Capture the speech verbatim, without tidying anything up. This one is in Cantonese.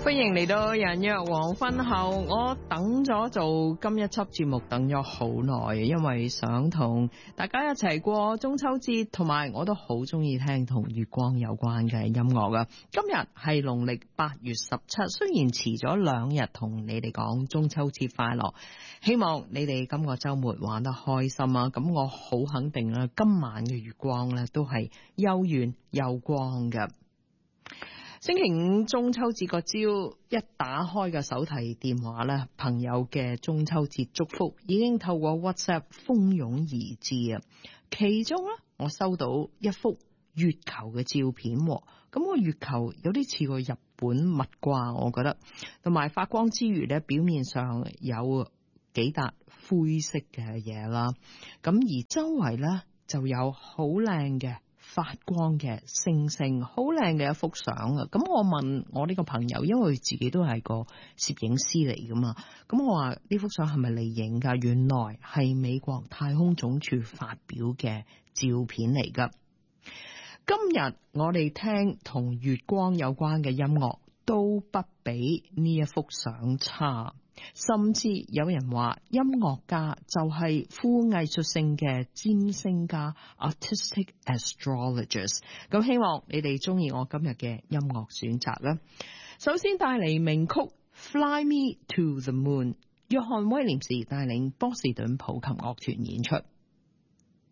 歡迎嚟到人約黃昏後，我等咗做今一輯節目等咗好耐，因為想同大家一齊過中秋節，同埋我都好中意聽同月光有關嘅音樂噶。今日係農曆八月十七，雖然遲咗兩日同你哋講中秋節快樂，希望你哋今個周末玩得開心啊！咁我好肯定啦，今晚嘅月光咧都係又圓又光嘅。星期五中秋節個朝一打開個手提電話咧，朋友嘅中秋節祝福已經透過 WhatsApp 蜂擁而至啊！其中咧，我收到一幅月球嘅照片，咁個月球有啲似個日本蜜瓜，我覺得，同埋發光之餘咧，表面上有幾笪灰色嘅嘢啦，咁而周圍咧就有好靚嘅發光嘅星星，好靚嘅一幅相啊！咁我問我呢個朋友，因為佢自己都係個攝影師嚟噶嘛，咁我話呢幅相係咪你影噶？原來係美國太空總署發表嘅照片嚟噶。今日我哋聽同月光有關嘅音樂，都不比呢一幅相差。甚至有人話音樂家就係富藝術性嘅占星家 artistic astrologers。 咁希望你哋中意我今日嘅音樂選擇啦。首先帶嚟名曲 Fly Me to the Moon， 約翰威廉士帶領波士頓普琴樂團演出。